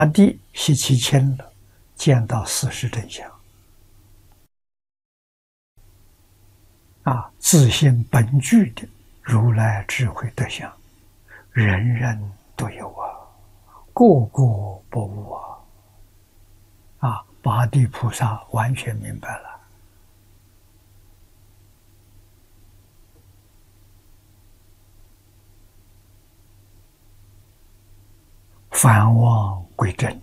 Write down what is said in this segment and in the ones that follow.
地习其谦了，见到事实真相。自信本具的如来智慧德相，人人都有个个不误八地菩萨完全明白了。返妄归真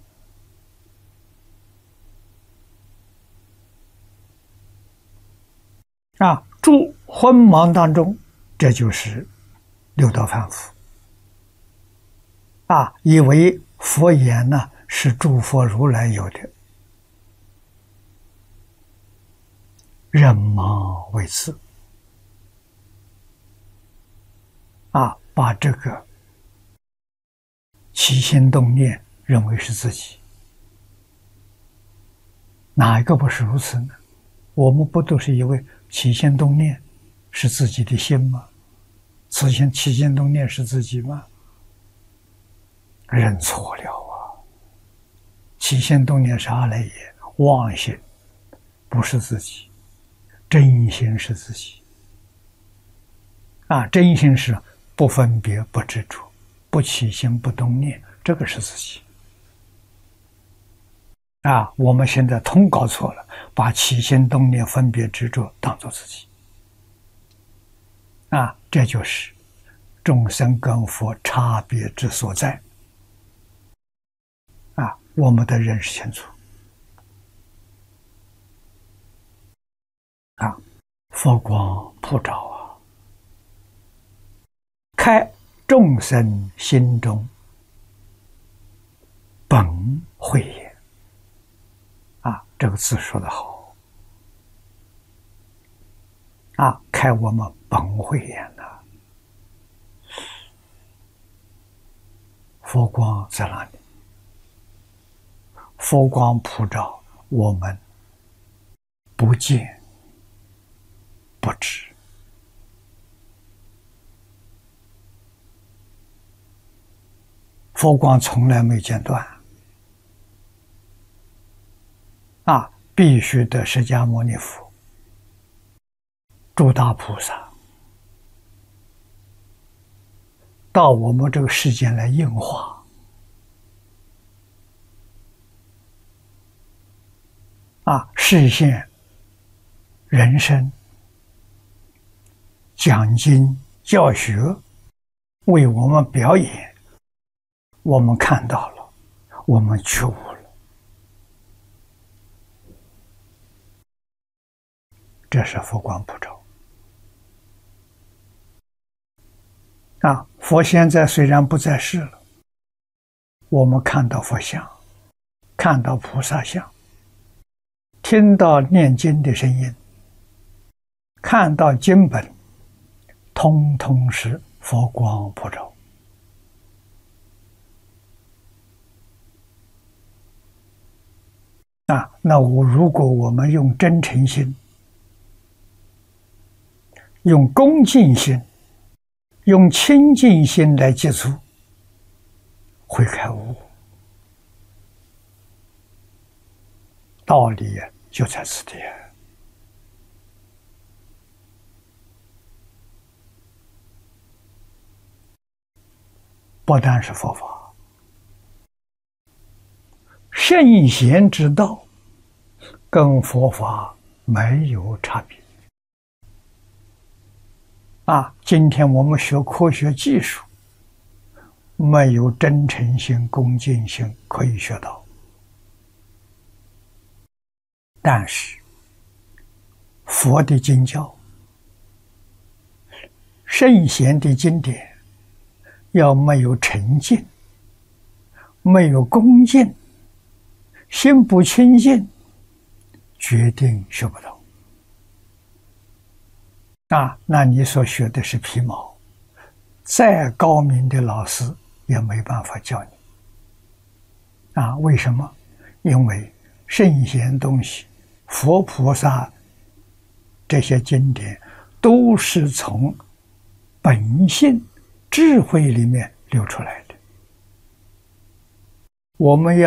住昏盲当中，这就是六道凡夫以为佛言呢是诸佛如来有的，人盲为痴把这个起心动念认为是自己，哪一个不是如此呢？我们不都是以为起心动念是自己的心吗？起心动念是自己吗？认错了起心动念是阿赖耶，妄心不是自己，真心是自己真心是不分别不执着，不起心不动念，这个是自己我们现在通搞错了，把起心动念分别执着当作自己这就是众生跟佛差别之所在我们得认识清楚佛光普照开众生心中本慧眼这个字说得好开我们本慧眼了。佛光在哪里？佛光普照，我们不见不知佛光从来没间断必须得释迦牟尼佛、诸大菩萨到我们这个世间来应化实现人生讲经教学，为我们表演，我们看到了，我们觉悟了，这是佛光普照佛现在虽然不在世了，我们看到佛像，看到菩萨像，听到念经的声音，看到经本，通通是佛光普照那如果我们用真诚心，用恭敬心，用清净心来接触，会开悟。道理就在此地不但是佛法，圣贤之道跟佛法没有差别今天我们学科学技术，没有真诚心、恭敬心可以学到，但是佛的经教、圣贤的经典，要没有诚敬，没有恭敬，心不清净，决定学不到那你所学的是皮毛，再高明的老师也没办法教你为什么？因为圣贤东西，佛菩萨这些经典都是从本性智慧里面流出来的我们要